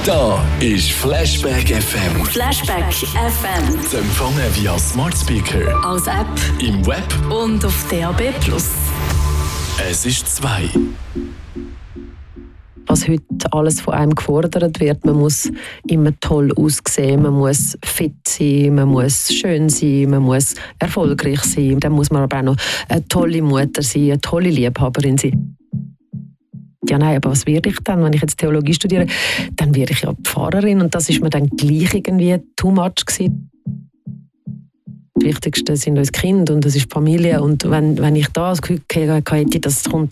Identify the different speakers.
Speaker 1: Da ist Flashback FM.
Speaker 2: Flashback FM.
Speaker 1: Zu empfangen via Smart Speaker,
Speaker 2: Als App
Speaker 1: im Web.
Speaker 2: und auf DAB+.
Speaker 1: Es ist 2.
Speaker 3: Was heute alles von einem gefordert wird. Man muss immer toll aussehen, man muss fit sein, man muss schön sein, man muss erfolgreich sein. Dann muss man aber auch noch eine tolle Mutter sein, eine tolle Liebhaberin sein. Ja, nein, aber was werde ich dann, wenn ich jetzt Theologie studiere? Dann werde ich ja Pfarrerin und das ist mir dann gleich irgendwie too much gewesen. Das Wichtigste sind uns Kinder und das ist die Familie und wenn ich da das Gefühl hätte, das kommt